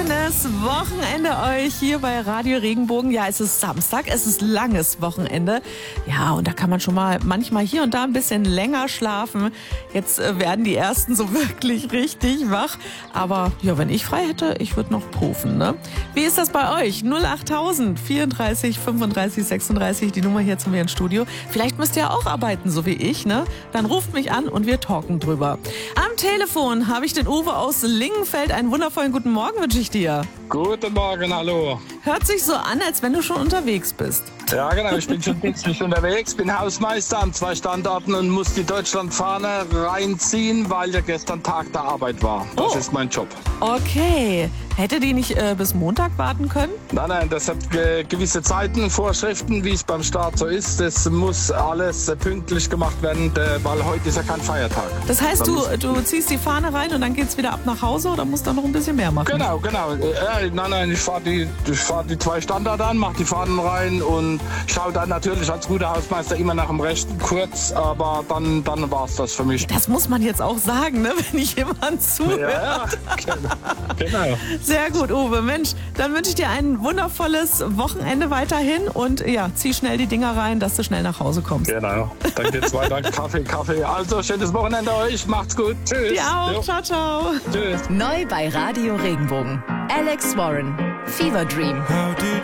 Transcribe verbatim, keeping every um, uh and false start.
schönes Wochenende euch hier bei Radio Regenbogen. Ja, es ist Samstag, es ist langes Wochenende. Ja, und da kann man schon mal manchmal hier und da ein bisschen länger schlafen. Jetzt äh, werden die Ersten so wirklich richtig wach. Aber ja, wenn ich frei hätte, ich würde noch pufen, ne? Wie ist das bei euch? null achttausend vierunddreißig fünfunddreißig sechsunddreißig, die Nummer hier zu mir ins Studio. Vielleicht müsst ihr auch arbeiten, so wie ich, ne? Dann ruft mich an und wir talken drüber. Am Telefon habe ich den Uwe aus Lingenfeld. Einen wundervollen guten Morgen wünsche ich dir. Guten Morgen, hallo. Hört sich so an, als wenn du schon unterwegs bist. Ja, genau, ich bin schon dienstlich unterwegs, bin Hausmeister an zwei Standorten und muss die Deutschlandfahne reinziehen, weil ja gestern Tag der Arbeit war. Das Oh. ist mein Job. Okay. Hätte die nicht äh, bis Montag warten können? Nein, nein, das hat ge- gewisse Zeiten, Vorschriften, wie es beim Start so ist. Das muss alles äh, pünktlich gemacht werden, äh, weil heute ist ja kein Feiertag. Das heißt, Da du, muss- du ziehst die Fahne rein und dann geht's wieder ab nach Hause oder musst du noch ein bisschen mehr machen? Genau, genau. Äh, nein, nein, ich fahre die, ich fahr die zwei Standorte an, mache die Fahnen rein und schaue dann natürlich als guter Hausmeister immer nach dem Rechten kurz, aber dann, dann war es das für mich. Das muss man jetzt auch sagen, ne, wenn ich jemand zuhört. Ja, genau. Sehr gut, Uwe. Mensch, dann wünsche ich dir ein wundervolles Wochenende weiterhin und ja, zieh schnell die Dinger rein, dass du schnell nach Hause kommst. Genau. Dann geht's weiter. Kaffee, Kaffee. Also, schönes Wochenende euch. Macht's gut. Tschüss. Dir auch. Jo. Ciao, ciao. Tschüss. Neu bei Radio Regenbogen. Alex Warren. Fever Dream. How did